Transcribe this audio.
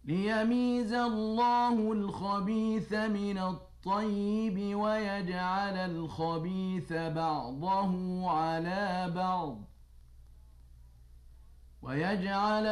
ليميز الله الخبيث من الطيب ويجعل الخبيث بعضه على بعض